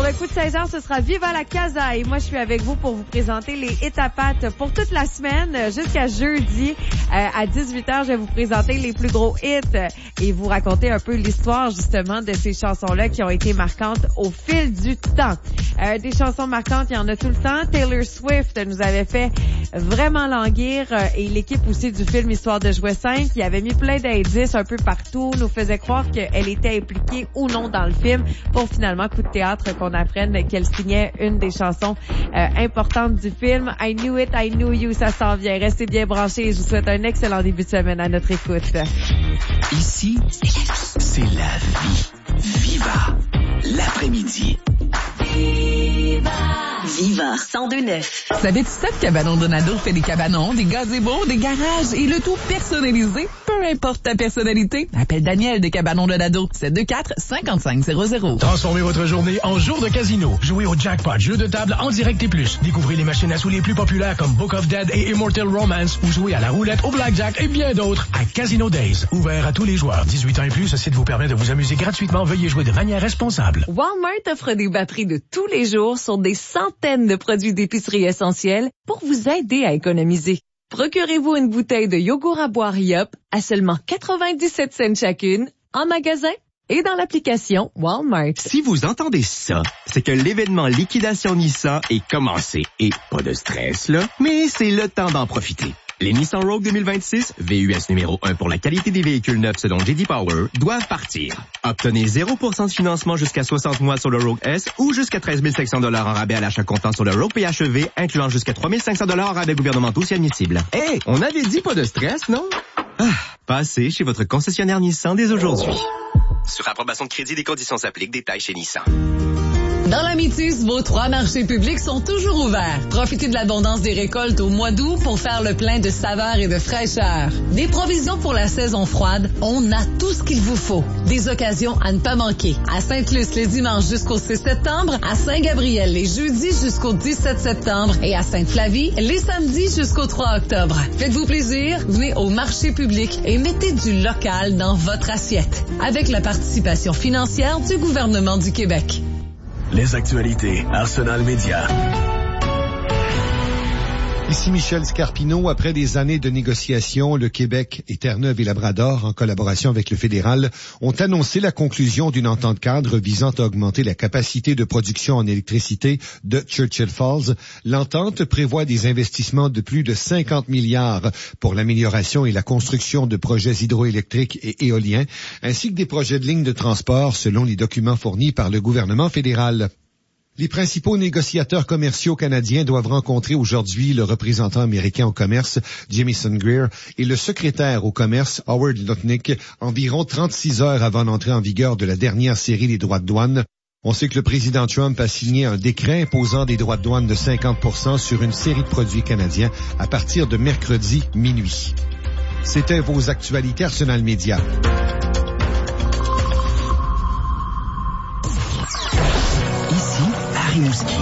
le coup de 16h, ce sera Viva la Casa. Et moi, je suis avec vous pour vous présenter les hits à pattes pour toute la semaine. Jusqu'à jeudi, à 18h, je vais vous présenter les plus gros hits et vous raconter un peu l'histoire, justement, de ces chansons-là qui ont été marquantes au fil du temps. Des chansons marquantes, il y en a tout le temps. Taylor Swift nous avait fait vraiment languir et l'équipe aussi du film Histoire de jouer 5, qui avait mis plein d'indices un peu partout, nous faisait croire qu'elle était impliquée ou non dans le film pour finalement, coup de théâtre, qu'on apprenne qu'elle signait une des chansons importantes du film. I Knew It, I Knew You, ça s'en vient. Restez bien branchés et je vous souhaite un excellent début de semaine à notre écoute. Ici, c'est la vie. Viva l'après-midi. Viva 102.9. Savais-tu ça que Cabanon Donado fait des cabanons, des gazebos, des garages et le tout personnalisé? Peu importe ta personnalité, appelle Daniel de Cabanon Donado, 724-5500. Transformez votre journée en jour de casino. Jouez au jackpot, jeu de table en direct et plus. Découvrez les machines à sous les plus populaires comme Book of Dead et Immortal Romance ou jouez à la roulette, au blackjack et bien d'autres à Casino Days. Ouvert à tous les joueurs. 18 ans et plus, ce site vous permet de vous amuser gratuitement. Veuillez jouer de manière responsable. Walmart offre des batteries de tous les jours sur des centaines de produits d'épicerie essentiels pour vous aider à économiser. Procurez-vous une bouteille de yogourt à boire Yup à seulement 97 cents chacune en magasin et dans l'application Walmart. Si vous entendez ça, c'est que l'événement Liquidation Nissan est commencé. Et pas de stress, là, mais c'est le temps d'en profiter. Les Nissan Rogue 2026, VUS numéro 1 pour la qualité des véhicules neufs selon J.D. Power, doivent partir. Obtenez 0% de financement jusqu'à 60 mois sur le Rogue S ou jusqu'à 13 500 $ en rabais à l'achat comptant sur le Rogue PHEV, incluant jusqu'à 3 500 $ en rabais gouvernementaux si admissible. Hey, on avait dit pas de stress, non? Passez chez votre concessionnaire Nissan dès aujourd'hui. Sur approbation de crédit, des conditions s'appliquent. Détails chez Nissan. Dans la Métis, vos 3 marchés publics sont toujours ouverts. Profitez de l'abondance des récoltes au mois d'août pour faire le plein de saveur et de fraîcheur. Des provisions pour la saison froide, on a tout ce qu'il vous faut. Des occasions à ne pas manquer. À Sainte-Luce les dimanches jusqu'au 6 septembre, à Saint-Gabriel les jeudis jusqu'au 17 septembre et à Sainte-Flavie les samedis jusqu'au 3 octobre. Faites-vous plaisir, venez au marché public et mettez du local dans votre assiette. Avec la participation financière du gouvernement du Québec. Les actualités Arsenal Média. Ici Michel Scarpino. Après des années de négociations, le Québec et Terre-Neuve et Labrador, en collaboration avec le fédéral, ont annoncé la conclusion d'une entente cadre visant à augmenter la capacité de production en électricité de Churchill Falls. L'entente prévoit des investissements de plus de 50 milliards pour l'amélioration et la construction de projets hydroélectriques et éoliens, ainsi que des projets de lignes de transport selon les documents fournis par le gouvernement fédéral. Les principaux négociateurs commerciaux canadiens doivent rencontrer aujourd'hui le représentant américain au commerce, Jamieson Greer, et le secrétaire au commerce, Howard Lutnick, environ 36 heures avant l'entrée en vigueur de la dernière série des droits de douane. On sait que le président Trump a signé un décret imposant des droits de douane de 50% sur une série de produits canadiens à partir de mercredi minuit. C'était vos actualités Arsenal Média. Rimouski.